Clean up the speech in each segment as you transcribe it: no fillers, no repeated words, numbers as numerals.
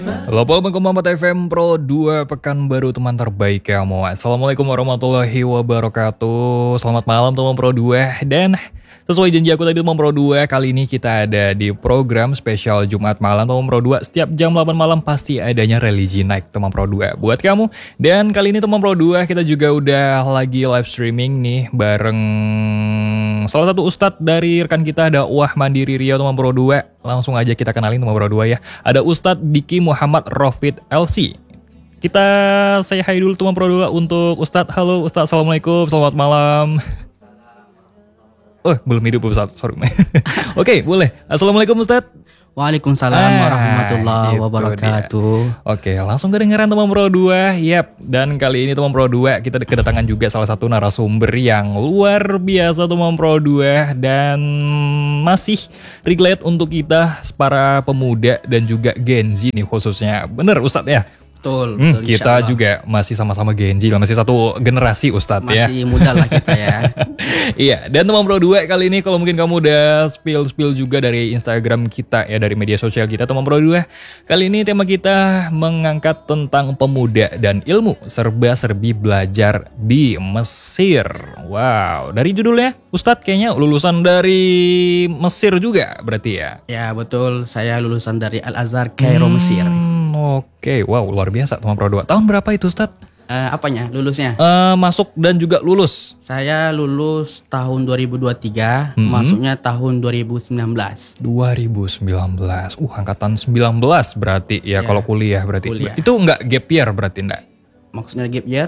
Halo Muhammad FM Pro 2 Pekanbaru teman terbaik kamu. Assalamualaikum warahmatullahi wabarakatuh. Selamat malam teman Pro 2. Dan sesuai janji aku tadi teman Pro 2, kali ini kita ada di program spesial Jumat malam teman Pro 2. Setiap jam 8 malam pasti adanya religi naik teman Pro 2 buat kamu. Dan kali ini teman Pro 2 kita juga udah lagi live streaming nih bareng salah satu ustadz dari rekan kita, ada Wah Mandiri Riau teman Pro 2. Langsung aja kita kenalin teman Pro 2 ya. Ada Ustadz Diki Muhammad Rofid LC. Kita say hi dulu teman Pro 2 untuk Ustadz. Halo Ustadz, Assalamualaikum, selamat malam. Oh, belum hidup Ustadz, sorry. Oke, boleh. Assalamualaikum Ustadz. Waalaikumsalam warahmatullahi wabarakatuh. Oke, langsung kedengeran teman Pro 2. Yap, dan kali ini teman Pro 2 kita kedatangan juga salah satu narasumber yang luar biasa teman Pro 2 dan masih relate untuk kita para pemuda dan juga Gen Z nih khususnya. Bener Ustadz ya? Betul, kita juga masih sama-sama Gen Z, masih satu generasi Ustadz ya. Masih muda lah kita ya. Iya, dan teman Pro 2 kali ini kalau mungkin kamu udah spill juga dari Instagram kita ya, dari media sosial kita teman Pro 2. Kali ini tema kita mengangkat tentang pemuda dan ilmu serba-serbi belajar di Mesir. Wow, dari judulnya Ustadz kayaknya lulusan dari Mesir juga berarti ya? Ya betul, saya lulusan dari Al-Azhar Kairo Mesir. Oke, wow luar biasa teman Pro 2. Tahun berapa itu Ustadz? Apanya lulusnya? Masuk dan juga lulus. Saya lulus tahun 2023, masuknya tahun 2019. 2019. Angkatan 19 berarti ya, kalau kuliah berarti. Kuliah. Itu enggak gap year berarti enggak? Maksudnya gap year?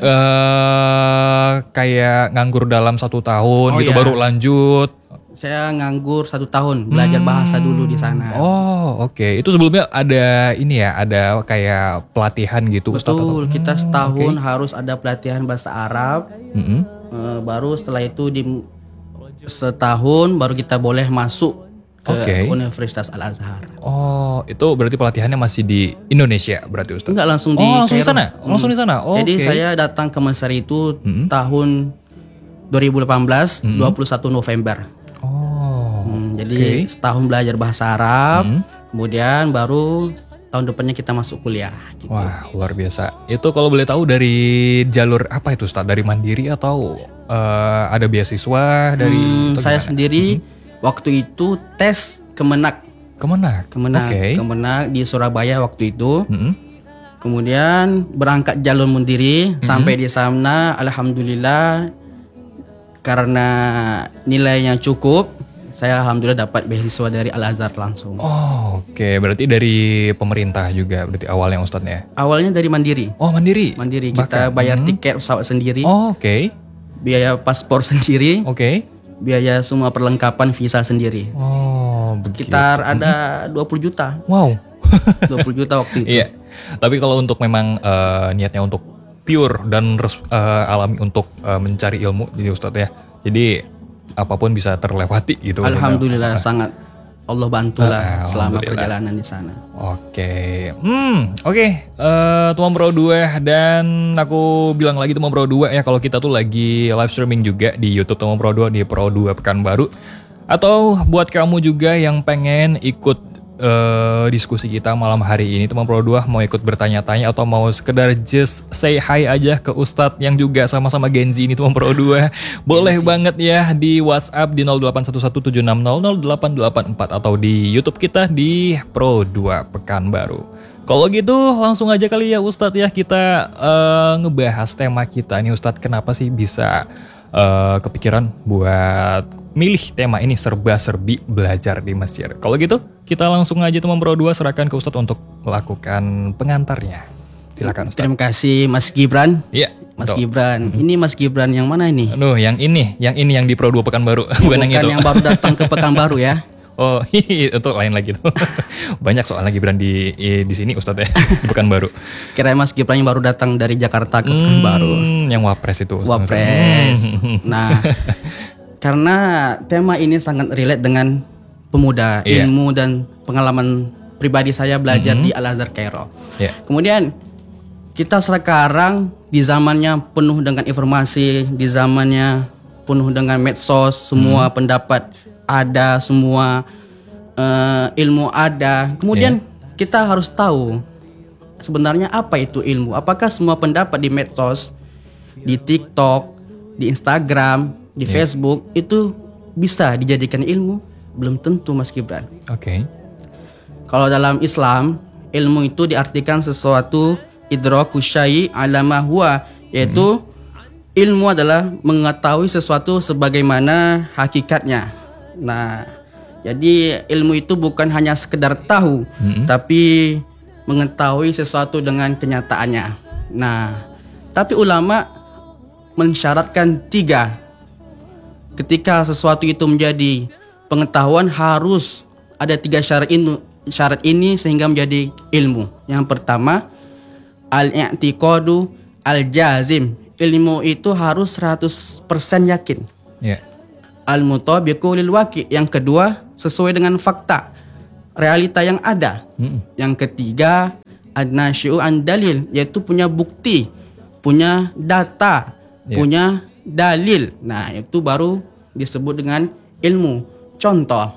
Kayak nganggur dalam 1 tahun gitu iya. baru lanjut. Saya nganggur 1 tahun, belajar bahasa dulu di sana. Oh, oke. Itu sebelumnya ada ini ya, ada kayak pelatihan gitu Ustadz? Betul, kita setahun harus ada pelatihan bahasa Arab. Baru setelah itu setahun baru kita boleh masuk ke Universitas Al-Azhar. Oh, itu berarti pelatihannya masih di Indonesia berarti Ustadz? Enggak, langsung di langsung di sana? Langsung di sana? Oh, jadi saya datang ke Mesir itu tahun 2018, 21 November. Jadi setahun belajar bahasa Arab, kemudian baru tahun depannya kita masuk kuliah. Gitu. Wah, luar biasa. Itu kalau boleh tahu dari jalur apa itu Ustadz? Dari mandiri atau ada beasiswa dari? Saya sendiri waktu itu tes Kemenak. Kemenak di Surabaya waktu itu. Kemudian berangkat jalur mandiri sampai di sana, alhamdulillah karena nilainya cukup. Saya alhamdulillah dapat beasiswa dari Al-Azhar langsung. Oh, oke. Berarti dari pemerintah juga berarti awalnya Ustadz ya? Awalnya dari mandiri. Oh, mandiri? Mandiri, kita bayar tiket pesawat sendiri. Oh, oke. Biaya paspor sendiri. Oke. Biaya semua perlengkapan visa sendiri. Oh, begitu. Sekitar ada 20 juta. Wow. 20 juta waktu itu. Iya. Tapi kalau untuk memang niatnya untuk pure dan alami untuk mencari ilmu jadi Ustadz ya. Jadi apapun bisa terlewati gitu. Alhamdulillah sangat Allah bantulah selama perjalanan di sana. Oke. Teman Pro 2, dan aku bilang lagi teman Pro 2 ya, kalau kita tuh lagi live streaming juga di YouTube teman Pro 2 di Pro 2 Pekanbaru. Atau buat kamu juga yang pengen ikut diskusi kita malam hari ini teman Pro 2, mau ikut bertanya-tanya atau mau sekedar just say hi aja ke Ustadz yang juga sama-sama Gen Z ini teman Pro 2, boleh banget ya di WhatsApp di 081176000884 atau di YouTube kita di Pro 2 Pekanbaru. Kalau gitu langsung aja kali ya Ustadz ya, kita ngebahas tema kita nih Ustadz. Kenapa sih bisa kepikiran buat milih tema ini, serba-serbi belajar di Mesir? Kalau gitu kita langsung aja teman Pro 2 serahkan ke Ustadz untuk melakukan pengantarnya. Silakan Ustadz. Terima kasih Mas Gibran. Iya, Mas Gibran. Ini Mas Gibran yang mana ini? Aduh, yang ini yang di Pro 2 Pekanbaru. Bukan yang itu. Yang baru datang ke Pekanbaru ya. Oh, itu lain lagi tuh. Banyak soalnya Gibran di sini Ustadz ya, di Pekanbaru. Kira Mas Gibran yang baru datang dari Jakarta ke Pekanbaru. Yang Wapres itu. Wapres. Nah, karena tema ini sangat relate dengan pemuda, ilmu dan pengalaman pribadi saya belajar di Al-Azhar Kairo. Kemudian kita sekarang di zamannya penuh dengan informasi, di zamannya penuh dengan medsos, semua pendapat ada, semua ilmu ada. Kemudian kita harus tahu sebenarnya apa itu ilmu? Apakah semua pendapat di medsos, di TikTok, di Instagram, di Facebook itu bisa dijadikan ilmu? Belum tentu, Mas Gibran. Oke. Kalau dalam Islam, ilmu itu diartikan sesuatu idraku syai' ala ma huwa, yaitu ilmu adalah mengetahui sesuatu sebagaimana hakikatnya. Nah, jadi ilmu itu bukan hanya sekedar tahu, tapi mengetahui sesuatu dengan kenyataannya. Nah, tapi ulama mensyaratkan 3. Ketika sesuatu itu menjadi pengetahuan harus ada 3 syarat ini sehingga menjadi ilmu. Yang pertama, al-i'tiqadu al-jazim. Ilmu itu harus 100% yakin. Al-mutabiqu lil waqi'. Yang kedua, sesuai dengan fakta, realita yang ada. Yang ketiga, an-nasyi'u an dalil, yaitu punya bukti, punya data, punya dalil. Nah, itu baru disebut dengan ilmu. Contoh,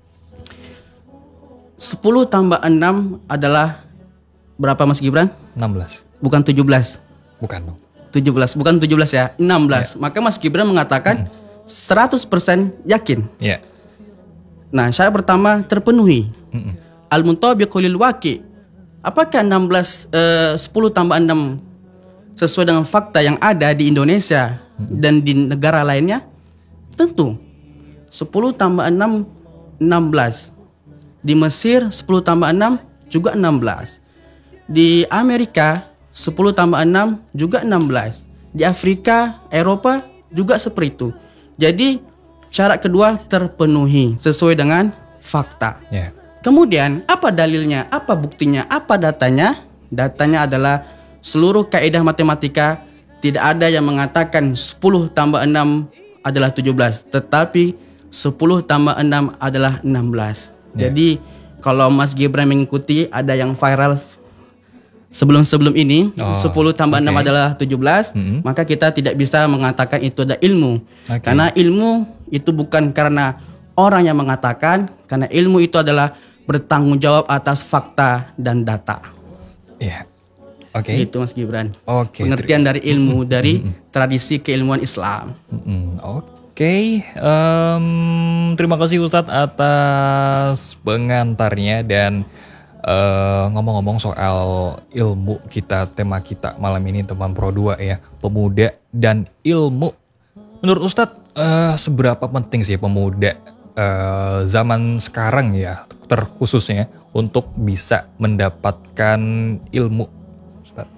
10 tambah 6 adalah berapa, Mas Gibran? 16. Bukan 17. Bukan dong. 17, bukan 17 ya, 16. Maka Mas Gibran mengatakan 100% yakin. Nah, syarat pertama terpenuhi. Al-mutabiqu lil waqi'. Apakah 10 tambah 6 sesuai dengan fakta yang ada di Indonesia dan di negara lainnya? Tentu. 10 tambah 6, 16. Di Mesir 10 tambah 6 juga 16. Di Amerika 10 tambah 6 juga 16. Di Afrika, Eropa juga seperti itu. Jadi syarat kedua terpenuhi sesuai dengan fakta. Kemudian apa dalilnya, apa buktinya, apa datanya? Datanya adalah seluruh kaidah matematika tidak ada yang mengatakan 10 tambah 6 adalah 17, tetapi 10 tambah 6 adalah 16. Jadi kalau Mas Gibran mengikuti ada yang viral sebelum ini 10 tambah 6 adalah 17, maka kita tidak bisa mengatakan itu ada ilmu. Karena ilmu itu bukan karena orang yang mengatakan, karena ilmu itu adalah bertanggung jawab atas fakta dan data. Itu Mas Gibran. Pengertian dari ilmu dari tradisi keilmuan Islam. Terima kasih Ustadz atas pengantarnya dan ngomong-ngomong soal ilmu kita, tema kita malam ini teman Pro 2 ya, pemuda dan ilmu. Menurut Ustadz seberapa penting sih pemuda zaman sekarang ya terkhususnya untuk bisa mendapatkan ilmu, Ustadz?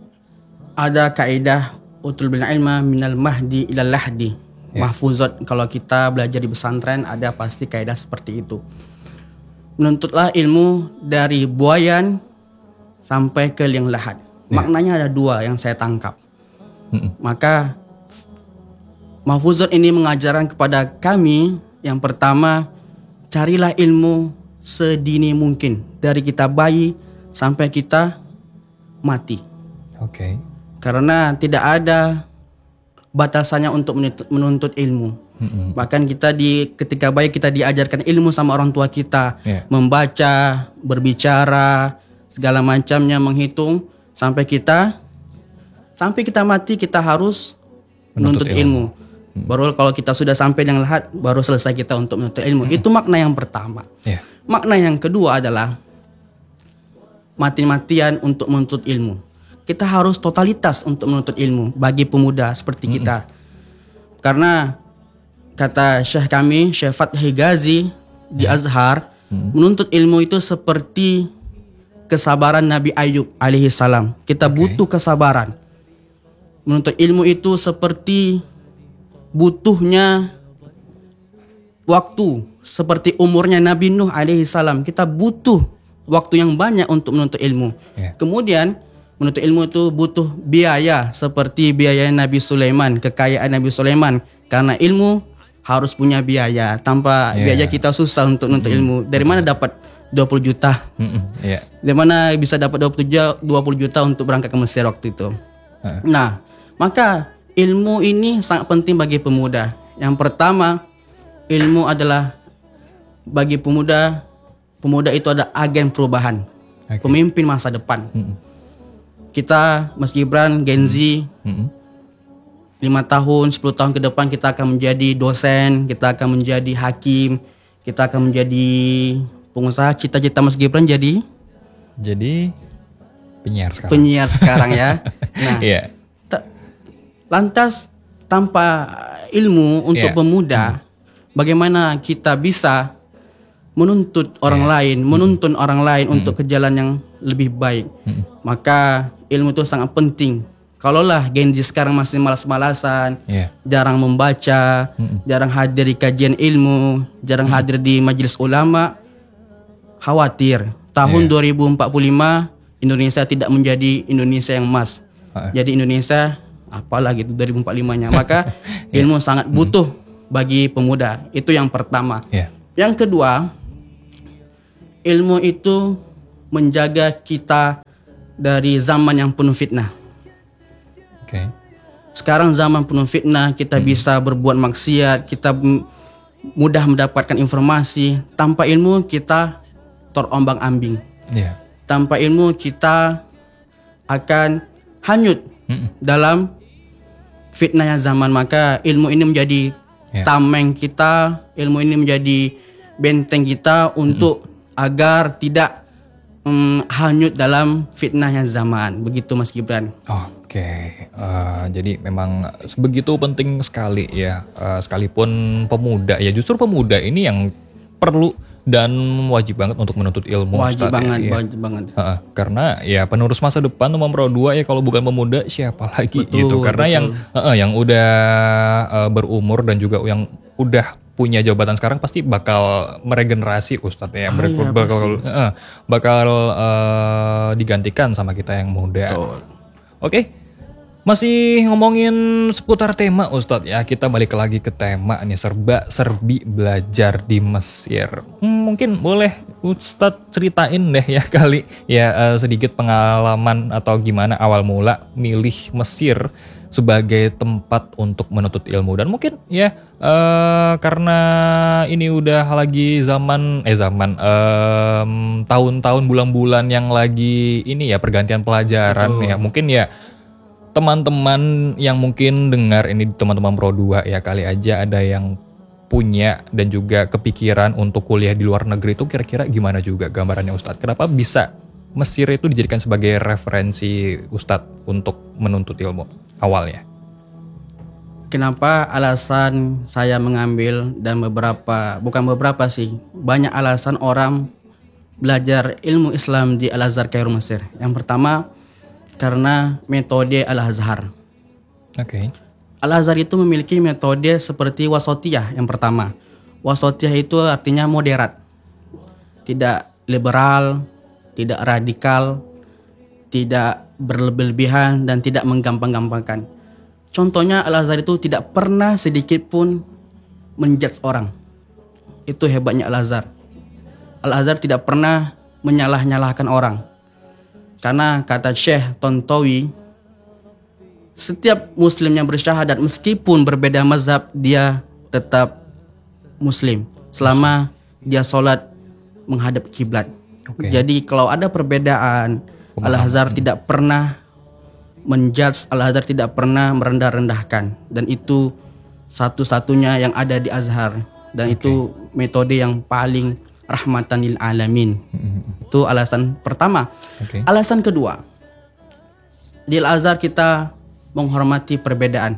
Ada kaidah utul bil ilma minal mahdi ilal lahdi. Mahfuzat, kalau kita belajar di pesantren ada pasti kaidah seperti itu. Menuntutlah ilmu dari buayan sampai ke liang lahat. Maknanya ada 2 yang saya tangkap. Maka mahfuzat ini mengajarkan kepada kami, yang pertama, carilah ilmu sedini mungkin, dari kita bayi sampai kita mati. Karena tidak ada batasannya untuk menuntut ilmu. Bahkan kita ketika bayi kita diajarkan ilmu sama orang tua kita, membaca, berbicara, segala macamnya, menghitung, sampai kita mati kita harus menuntut ilmu. Baru kalau kita sudah sampai yang lahat, baru selesai kita untuk menuntut ilmu. Itu makna yang pertama. Makna yang kedua adalah mati-matian untuk menuntut ilmu. Kita harus totalitas untuk menuntut ilmu bagi pemuda seperti kita. Karena kata Syekh kami, Syekh Fathi Ghazi di Azhar, menuntut ilmu itu seperti kesabaran Nabi Ayub alaihi salam. Kita butuh kesabaran. Menuntut ilmu itu seperti butuhnya waktu, seperti umurnya Nabi Nuh alaihi salam. Kita butuh waktu yang banyak untuk menuntut ilmu. Kemudian menuntut ilmu itu butuh biaya, seperti biaya Nabi Sulaiman, kekayaan Nabi Sulaiman. Karena ilmu harus punya biaya. Tanpa biaya kita susah untuk menuntut ilmu. Dari mana dapat 20 juta? Dari mana bisa dapat 20 juta untuk berangkat ke Mesir waktu itu? Nah, maka ilmu ini sangat penting bagi pemuda. Yang pertama, ilmu adalah bagi pemuda itu ada agen perubahan, pemimpin masa depan. kita Mas Gibran Gen Z 5 tahun, 10 tahun ke depan kita akan menjadi dosen, kita akan menjadi hakim, kita akan menjadi pengusaha. Cita-cita Mas Gibran jadi penyiar sekarang ya. Nah, lantas tanpa ilmu untuk pemuda, bagaimana kita bisa menuntut orang lain, menuntun orang lain untuk ke jalan yang lebih baik? Maka ilmu itu sangat penting. Kalaulah Gen Z sekarang masih malas-malasan, jarang membaca, jarang hadir di kajian ilmu, jarang hadir di majelis ulama, khawatir tahun 2045 Indonesia tidak menjadi Indonesia yang emas. Jadi Indonesia apalah gitu 2045-nya. Maka ilmu sangat butuh bagi pemuda. Itu yang pertama. Yang kedua, ilmu itu menjaga kita dari zaman yang penuh fitnah. Sekarang zaman penuh fitnah, kita bisa berbuat maksiat, kita mudah mendapatkan informasi. Tanpa ilmu kita terombang-ambing. Tanpa ilmu kita akan hanyut dalam fitnahnya zaman. Maka ilmu ini menjadi tameng kita, ilmu ini menjadi benteng kita untuk agar tidak hanyut dalam fitnahnya zaman. Begitu Mas Gibran. Jadi memang begitu penting sekali ya, sekalipun pemuda ya, justru pemuda ini yang perlu dan wajib banget untuk menuntut ilmu. Wajib banget. Karena ya penerus masa depan nomor 2 ya, kalau bukan pemuda siapa lagi? Gitu. Karena yang udah berumur dan juga yang udah punya jabatan sekarang pasti bakal meregenerasi Ustadz ya, bakal digantikan sama kita yang muda. Oke. Masih ngomongin seputar tema Ustadz ya, kita balik lagi ke tema nih, serba-serbi belajar di Mesir. Mungkin boleh Ustadz ceritain deh ya kali ya sedikit pengalaman atau gimana awal mula milih Mesir sebagai tempat untuk menuntut ilmu. Dan mungkin ya karena ini udah lagi tahun-tahun bulan-bulan yang lagi ini ya pergantian pelajaran. Ya mungkin ya teman-teman yang mungkin dengar ini, teman-teman Pro 2 ya, kali aja ada yang punya dan juga kepikiran untuk kuliah di luar negeri, itu kira-kira gimana juga gambarannya Ustadz? Kenapa bisa Mesir itu dijadikan sebagai referensi Ustadz untuk menuntut ilmu awalnya? Kenapa alasan saya mengambil dan banyak alasan orang belajar ilmu Islam di Al-Azhar Kairo Mesir. Yang pertama, karena metode Al-Azhar. Al-Azhar itu memiliki metode seperti wasatiyah. Yang pertama, wasatiyah itu artinya moderat, tidak liberal, tidak radikal, tidak berlebihan, dan tidak menggampang-gampangkan. Contohnya Al-Azhar itu tidak pernah sedikit pun menjudge orang. Itu hebatnya Al-Azhar. Al-Azhar tidak pernah menyalah-nyalahkan orang. Karena kata Syekh Tontowi, setiap muslim yang bersyahadat meskipun berbeda mazhab, dia tetap muslim selama dia sholat menghadap kiblat. Jadi kalau ada perbedaan, Al-Azhar tidak pernah menjudge, Al-Azhar tidak pernah merendah-rendahkan. Dan itu satu-satunya yang ada di Azhar. Dan itu metode yang paling rahmatan lil alamin. Itu alasan pertama. Alasan kedua, di Al-Azhar kita menghormati perbedaan.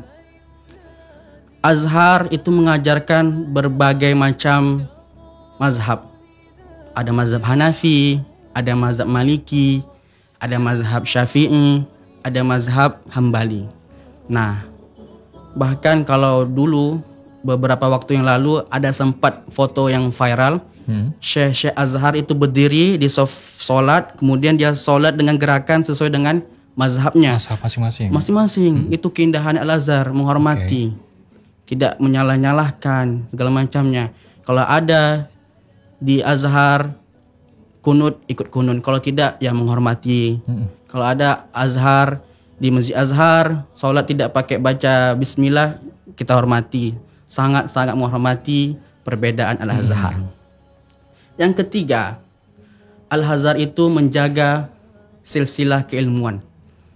Azhar itu mengajarkan berbagai macam mazhab. Ada mazhab Hanafi, ada mazhab Maliki, ada mazhab Syafi'i, ada mazhab Hambali. Nah, bahkan kalau dulu beberapa waktu yang lalu ada sempat foto yang viral, Syekh Azhar itu berdiri di sholat, kemudian dia sholat dengan gerakan sesuai dengan mazhabnya. Mazhab masing-masing. Masing-masing. Itu keindahan Al-Azhar, menghormati. Tidak menyalah-nyalahkan segala macamnya. Kalau ada di Azhar kunut, ikut kunut. Kalau tidak, ya menghormati. Kalau ada Azhar di Masjid Azhar, sholat tidak pakai baca bismillah, kita hormati. Sangat-sangat menghormati perbedaan Al-Azhar. Yang ketiga, Al-Azhar itu menjaga silsilah keilmuan.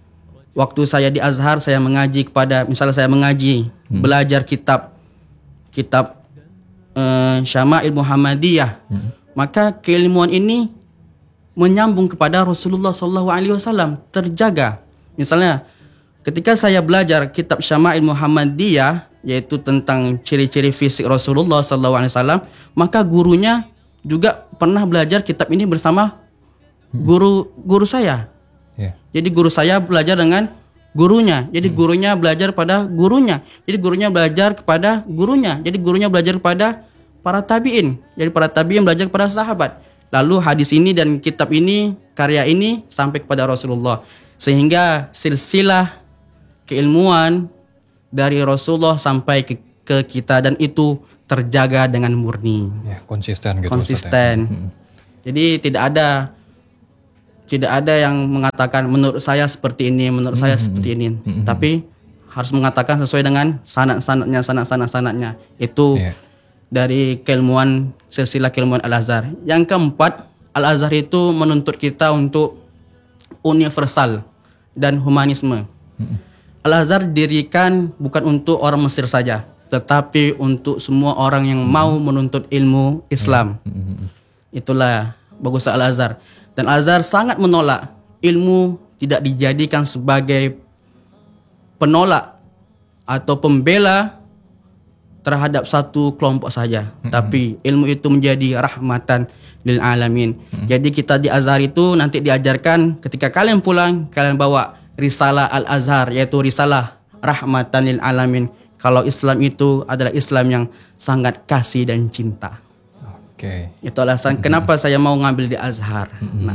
Waktu saya di Azhar, saya mengaji kepada, misalnya saya mengaji, belajar kitab Syama'il Muhammadiyah, maka keilmuan ini menyambung kepada Rasulullah SAW, terjaga. Misalnya, ketika saya belajar kitab Syama'il Muhammadiyah, yaitu tentang ciri-ciri fisik Rasulullah SAW, maka gurunya juga pernah belajar kitab ini bersama guru saya. Jadi guru saya belajar dengan gurunya. Jadi gurunya belajar pada gurunya. Jadi gurunya belajar kepada gurunya. Jadi gurunya belajar kepada para tabi'in. Jadi para tabi'in belajar kepada sahabat. Lalu hadis ini dan kitab ini, karya ini sampai kepada Rasulullah. Sehingga silsilah keilmuan dari Rasulullah sampai ke kita, dan itu terjaga dengan murni. Ya, konsisten gitu. Konsisten. Jadi tidak ada yang mengatakan menurut saya seperti ini, menurut saya seperti ini. Tapi harus mengatakan sesuai dengan sanad-sanadnya. Itu dari keilmuan, silsilah keilmuan Al-Azhar. Yang keempat, Al-Azhar itu menuntut kita untuk universal dan humanisme. Al-Azhar didirikan bukan untuk orang Mesir saja, tetapi untuk semua orang yang mau menuntut ilmu Islam. Itulah bagusnya Al-Azhar. Dan Al-Azhar sangat menolak ilmu tidak dijadikan sebagai penolak atau pembela terhadap satu kelompok saja, tapi ilmu itu menjadi rahmatan lil alamin. Jadi kita di Azhar itu nanti diajarkan ketika kalian pulang, kalian bawa risalah Al-Azhar, yaitu risalah rahmatan lil alamin. Kalau Islam itu adalah Islam yang sangat kasih dan cinta. Itu alasan kenapa saya mau ngambil di Azhar.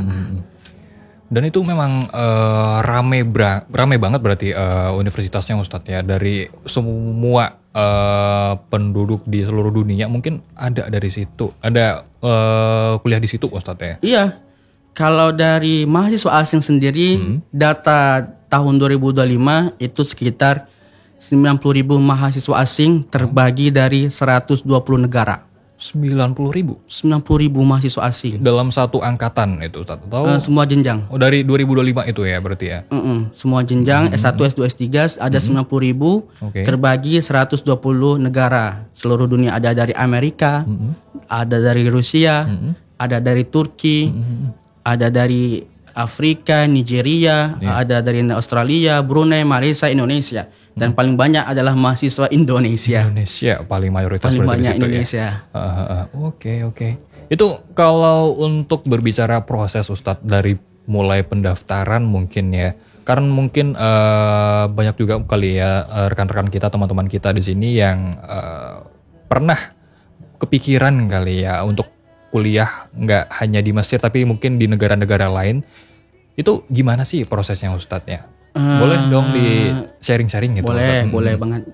Dan itu memang rame banget berarti universitasnya Ustadz ya, dari semua penduduk di seluruh dunia mungkin ada dari situ, ada kuliah di situ Ustadz ya. Iya, kalau dari mahasiswa asing sendiri data tahun 2025 itu sekitar 90.000 mahasiswa asing terbagi dari 120 negara. 90.000 mahasiswa asing dalam satu angkatan itu atau semua jenjang. Oh, dari 2025 itu ya berarti ya. Semua jenjang S1, S2, S3 ada 90.000 terbagi 120 negara seluruh dunia. Ada dari Amerika, ada dari Rusia, ada dari Turki, ada dari Afrika, Nigeria, ada dari Australia, Brunei, Malaysia, Indonesia. Dan paling banyak adalah mahasiswa Indonesia. Indonesia paling mayoritas. Paling banyak Indonesia. Ya? Oke. Itu kalau untuk berbicara proses Ustadz dari mulai pendaftaran mungkin ya. Karena mungkin banyak juga kali ya rekan-rekan kita, teman-teman kita di sini yang pernah kepikiran kali ya untuk kuliah nggak hanya di Mesir tapi mungkin di negara-negara lain. Itu gimana sih prosesnya Ustadz ya? Boleh dong di sharing-sharing gitu. Boleh banget.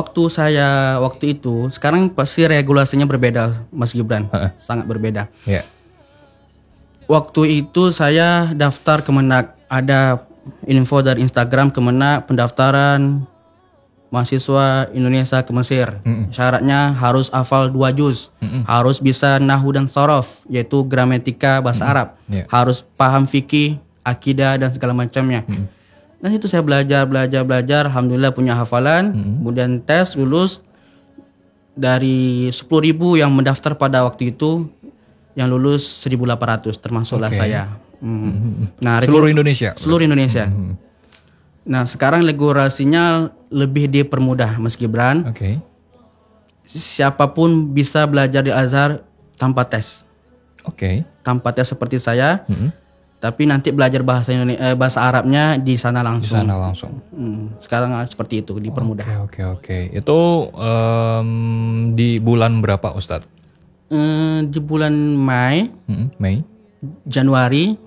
Waktu itu, sekarang pasti regulasinya berbeda Mas Gibran. Sangat berbeda. Waktu itu saya daftar Kemenak, ada info dari Instagram Kemenak pendaftaran mahasiswa Indonesia ke Mesir. Syaratnya harus hafal 2 juz, harus bisa nahwu dan sorof, yaitu gramatika bahasa Arab, harus paham fikih, akidah dan segala macamnya. Dan itu saya belajar, alhamdulillah punya hafalan, kemudian tes, lulus. Dari 10.000 yang mendaftar pada waktu itu, yang lulus 1.800, termasuklah saya. Nah, seluruh Indonesia? Seluruh Indonesia. Nah, sekarang regulasinya lebih dipermudah, Mas Gibran. Siapapun bisa belajar di Azhar tanpa tes. Tanpa tes seperti saya. Tapi nanti belajar bahasa Arabnya di sana langsung. Sekarang seperti itu, dipermudah. Oke. Itu di bulan berapa Ustadz? Di bulan Mei, Januari,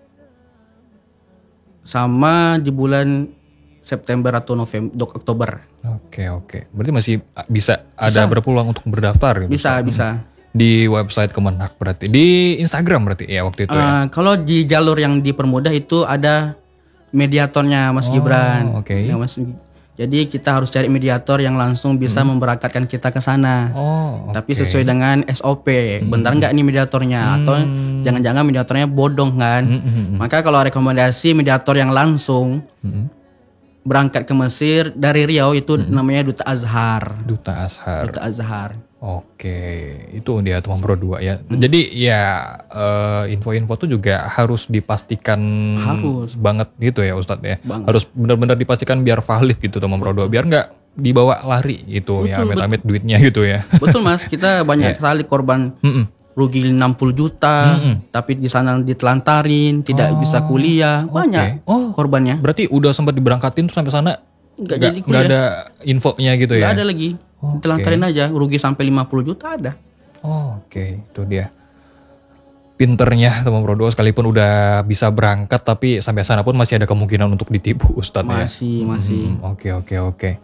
sama di bulan September atau Oktober. Oke. Berarti masih bisa berpeluang untuk berdaftar? Bisa. Di website Kemenak berarti, di Instagram berarti ya waktu itu ya? Kalau di jalur yang dipermudah itu ada mediatornya Mas Gibran. Ya, jadi kita harus cari mediator yang langsung bisa memberangkatkan kita ke sana. Tapi sesuai dengan SOP. Bentar nggak nih mediatornya? Atau jangan-jangan mediatornya bodong kan? Maka kalau rekomendasi mediator yang langsung berangkat ke Mesir dari Riau itu namanya Duta Azhar. Duta Azhar. Duta Azhar. Oke, itu dia teman Pro 2 ya. Jadi ya info-info tuh juga harus dipastikan banget gitu ya Ustadz ya. Banget. Harus benar-benar dipastikan biar valid gitu teman Pro 2, biar nggak dibawa lari gitu. Ya amit-amit duitnya gitu ya. Betul Mas, kita banyak sekali korban rugi 60 juta, tapi di sana ditelantarin, tidak bisa kuliah, banyak korbannya. Berarti udah sempat diberangkatin tuh sampai sana nggak ada infonya gitu ya? Nggak ada lagi, ditelantarin aja, rugi sampai 50 juta ada. Oke, itu dia. Pinternya teman Pro 2 sekalipun udah bisa berangkat, tapi sampai sana pun masih ada kemungkinan untuk ditipu Ustadz ya? Masih. Oke.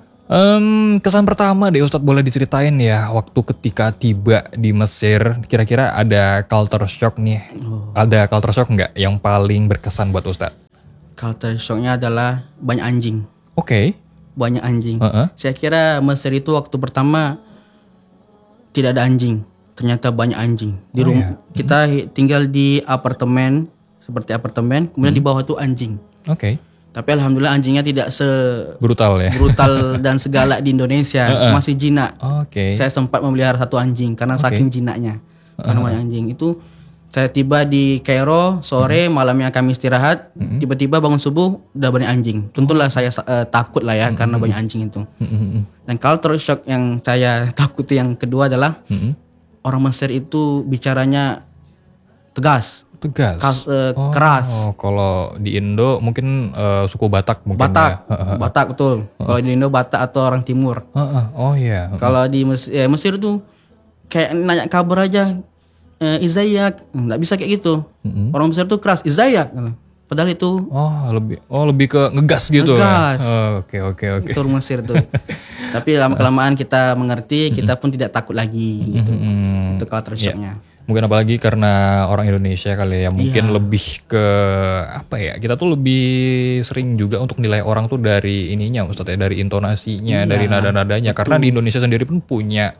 Kesan pertama deh Ustadz, boleh diceritain ya waktu ketika tiba di Mesir, kira-kira ada culture shock nih. Ada culture shock nggak yang paling berkesan buat Ustadz? Culture shocknya adalah banyak anjing. Oke. Banyak anjing. Saya kira Mesir itu waktu pertama tidak ada anjing, ternyata banyak anjing. Di rumah kita tinggal di apartemen, seperti apartemen, kemudian di bawah itu anjing. Oke. Tapi alhamdulillah anjingnya tidak brutal ya. Brutal dan segala di Indonesia, masih jinak. Oke. Saya sempat memelihara satu anjing karena saking jinaknya. Karena banyak anjing itu. Saya tiba di Kairo sore, malamnya kami istirahat, tiba-tiba bangun subuh udah banyak anjing. Tentulah saya takut lah ya karena banyak anjing itu. Dan culture shock yang saya takuti yang kedua adalah orang Mesir itu bicaranya tegas. Keras. Kalau di Indo mungkin suku Batak mungkin. Batak betul. Kalau di Indo Batak atau orang Timur. Oh iya. Kalau di Mesir tuh kayak nanya kabar aja. Izayak, nggak bisa kayak gitu. Orang Mesir tuh keras, Izayak. Padahal itu lebih ke ngegas gitu. Ngegas. Oke. Itu orang Mesir tuh. Tapi lama kelamaan kita mengerti, kita pun tidak takut lagi gitu. Itu culture shocknya. Mungkin apalagi karena orang Indonesia kali ya, mungkin lebih ke apa ya? Kita tuh lebih sering juga untuk nilai orang tuh dari ininya Ustadz ya, dari intonasinya, dari nada-nadanya. Karena di Indonesia sendiri pun punya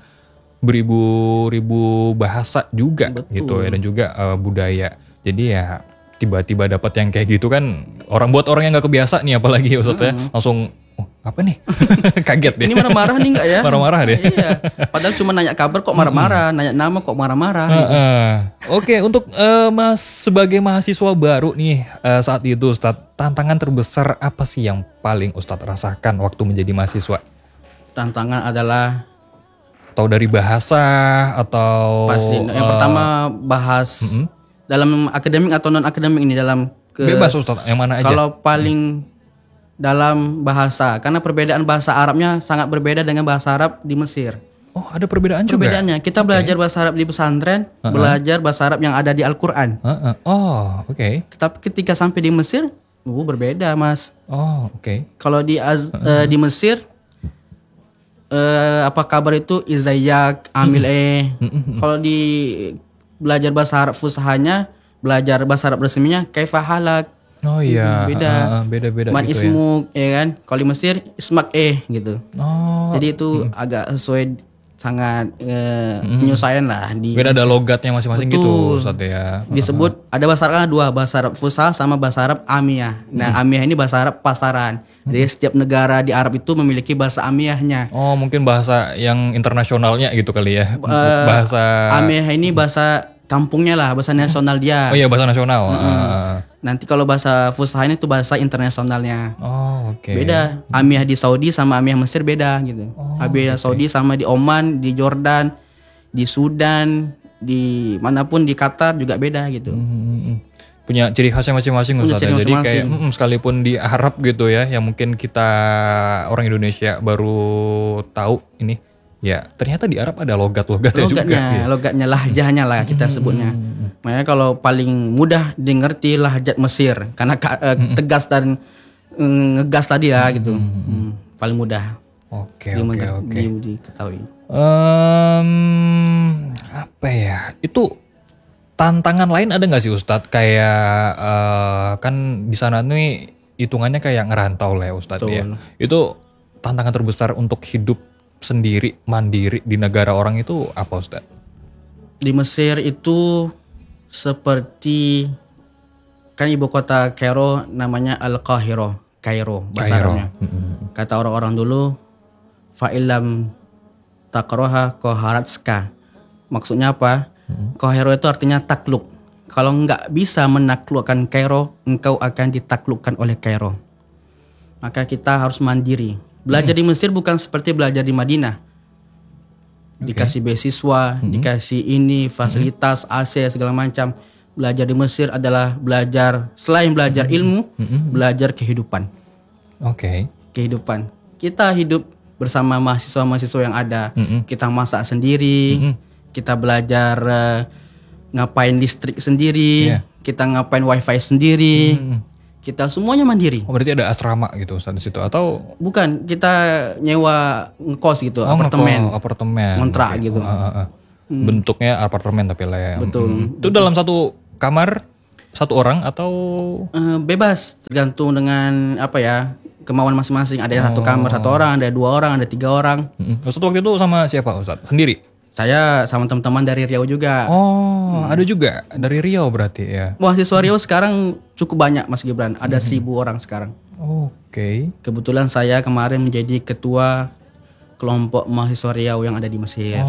beribu-ribu bahasa juga gitu ya, dan juga budaya. Jadi ya tiba-tiba dapat yang kayak gitu kan, buat orang yang nggak kebiasa nih apalagi Ustadz ya, langsung apa nih? Kaget deh. Ini marah-marah nih nggak ya? Marah-marah deh. Iya. Padahal cuma nanya kabar kok marah-marah, nanya nama kok marah-marah. Oke, untuk Mas sebagai mahasiswa baru nih saat itu Ustadz, tantangan terbesar apa sih yang paling Ustadz rasakan waktu menjadi mahasiswa? Tantangan adalah atau dari bahasa atau pasti yang pertama bahas dalam akademik atau non akademik ini dalam bebas Ustaz, yang mana aja. Kalau paling dalam bahasa, karena perbedaan bahasa Arabnya sangat berbeda dengan bahasa Arab di Mesir. Oh, ada perbedaan juga. Perbedaannya, kita belajar bahasa Arab di pesantren, belajar bahasa Arab yang ada di Al-Qur'an. Oke. Tetapi ketika sampai di Mesir, berbeda, Mas. Oke. Kalau di Mesir apa kabar itu Izayak, Amil Kalau di belajar bahasa Arab fusahanya, belajar bahasa Arab resminya kaifa halak. Oh iya. Beda-beda Man gitu ismuk, ya kan? Kalau di Mesir ismak gitu. Jadi itu agak sesuai, sangat penyesuaian lah di beda, ada logatnya masing-masing gitu Ustaz ya. Disebut ada bahasa Arab dua, bahasa Arab fusha sama bahasa Arab amiyah. Nah, amiyah ini bahasa Arab pasaran. Jadi setiap negara di Arab itu memiliki bahasa amiyahnya. Mungkin bahasa yang internasionalnya gitu kali ya. Bahasa amiyah ini bahasa kampungnya lah, bahasa nasional dia. Oh iya, bahasa nasional. Nanti kalau bahasa fusha ini tuh bahasa internasionalnya. Oke. Beda. Amiyah di Saudi sama amiyah Mesir beda gitu. Amiyah Saudi sama di Oman, di Jordan, di Sudan, di manapun di Qatar juga beda gitu. Punya ciri khasnya masing-masing Ustaz. Jadi kayak sekalipun di Arab gitu ya, yang mungkin kita orang Indonesia baru tahu ini, ya ternyata di Arab ada logatnya juga. Logatnya, lahjahnya lah kita sebutnya. Makanya kalau paling mudah dimengerti lahjat Mesir, karena tegas dan ngegas tadi lah gitu. Paling mudah. Oke. Diketahui. Apa ya? Itu tantangan lain ada nggak sih Ustadz? Kayak kan di sana nih hitungannya kayak ngerantau lah ya Ustadz ya. Itu tantangan terbesar untuk hidup sendiri, mandiri di negara orang itu apa Ustadz? Di Mesir itu seperti kan ibu kota Kairo namanya Al-Qahirah. Kairo bahasa Arabnya. Kata orang-orang dulu, fa'ilam takroha koharatska. Maksudnya apa? Kairo itu artinya takluk. Kalau nggak bisa menaklukkan Kairo, engkau akan ditaklukkan oleh Kairo. Maka kita harus mandiri. Belajar di Mesir bukan seperti belajar di Madinah. Dikasih beasiswa, dikasih ini, fasilitas, AC, segala macam. Belajar di Mesir adalah belajar, selain belajar ilmu, belajar kehidupan. Kehidupan. Kita hidup bersama mahasiswa-mahasiswa yang ada. Kita masak sendiri, kita belajar ngapain listrik sendiri, kita ngapain wifi sendiri, kita semuanya mandiri. Berarti ada asrama gitu di situ atau? Bukan, kita nyewa ngekos gitu, apartemen, kontrak gitu. Bentuknya apartemen tapi lah ya. Betul. Itu dalam satu kamar satu orang atau? Bebas, tergantung dengan apa ya, kemauan masing-masing. Ada yang satu kamar satu orang, ada 2 orang, ada 3 orang. Ustadz waktu itu sama siapa Ustadz? Sendiri? Saya sama teman-teman dari Riau juga. Ada juga dari Riau berarti ya. Mahasiswa Riau sekarang cukup banyak Mas Gibran. Ada 1.000 orang sekarang. Kebetulan saya kemarin menjadi ketua kelompok mahasiswa Riau yang ada di Mesir.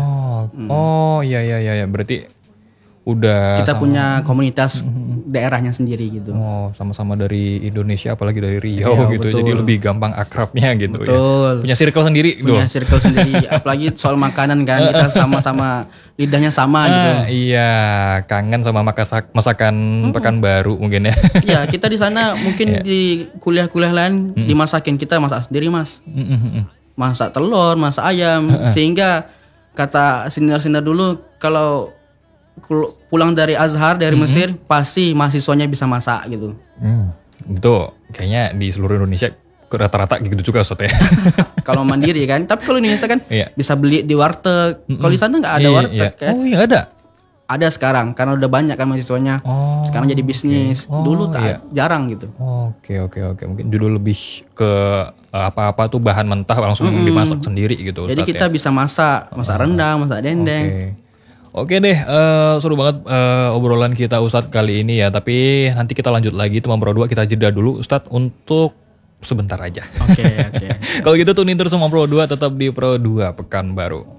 Iya. Berarti udah kita punya komunitas daerahnya sendiri gitu. Sama-sama dari Indonesia apalagi dari Riau gitu. Betul. Jadi lebih gampang akrabnya gitu. Betul. Ya. Punya circle sendiri. Circle sendiri. Apalagi soal makanan kan, kita sama-sama lidahnya sama gitu. Iya, kangen sama masakan Pekanbaru mungkin ya. Iya, kita di sana mungkin di kuliah-kuliah lain dimasakin, kita masak sendiri Mas. Masak telur, masak ayam, sehingga kata senior-senior dulu kalau pulang dari Azhar dari Mesir pasti mahasiswanya bisa masak gitu. Itu kayaknya di seluruh Indonesia rata-rata gitu juga Ustaz ya. Kalau mandiri kan, tapi kalau di Indonesia kan bisa beli di warteg. Kalau di sana nggak ada warteg kan? Ada. Ada sekarang karena udah banyak kan mahasiswanya. Sekarang jadi bisnis. Dulu jarang gitu. Oke. Mungkin dulu lebih ke apa-apa tuh bahan mentah langsung dimasak sendiri gitu Ustaz. Jadi kita bisa masak rendang, masak dendeng. Oke deh, seru banget obrolan kita Ustadz kali ini ya. Tapi nanti kita lanjut lagi teman Pro 2, kita jeda dulu Ustadz untuk sebentar aja. Oke. Kalau gitu tunin terus sama Pro 2, tetap di Pro 2 Pekanbaru.